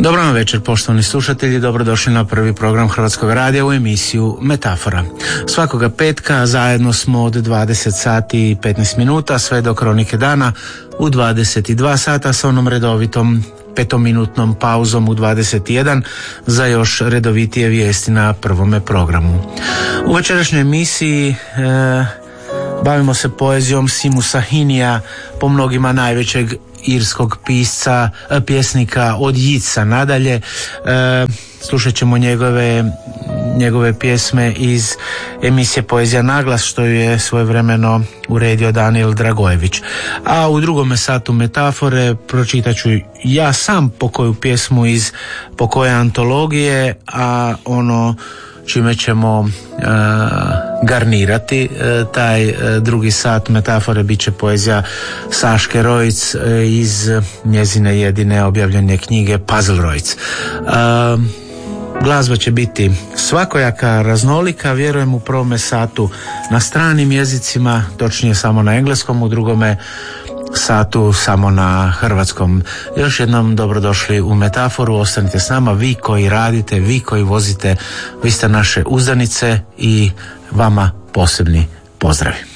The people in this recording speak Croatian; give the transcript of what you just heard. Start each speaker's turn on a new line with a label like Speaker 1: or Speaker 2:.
Speaker 1: Dobro vam večer, poštovani slušatelji, dobrodošli na prvi program Hrvatskog radija u emisiju Metafora. Svakoga petka zajedno smo od 20 sati i 15 minuta sve do kronike dana u 22 sata sa onom redovitom petominutnom pauzom u 21 za još redovitije vijesti na prvome programu. U večerašnjoj emisiji bavimo se poezijom Seamusa Heaneyja, po mnogima najvećeg irskog pisca, pjesnika od Yeatsa nadalje. Slušat ćemo njegove pjesme iz emisije Poezija naglas, što ju je svojevremeno uredio Daniel Dragojević. A u drugome satu Metafore pročitat ću ja sam po koju pjesmu iz po koje antologije, a ono čime ćemo garnirati taj drugi sat Metafore bit će poezija Saške Rojc iz njezine jedine objavljene knjige Puzzle Rojc. Glazba će biti svakojaka, raznolika, vjerujem u prvome satu na stranim jezicima, točnije samo na engleskom, u drugome satu samo na hrvatskom. Još jednom dobrodošli u Metaforu, ostanite s nama, vi koji radite, vi koji vozite, vi ste naše uzdanice i vama posebni pozdravi.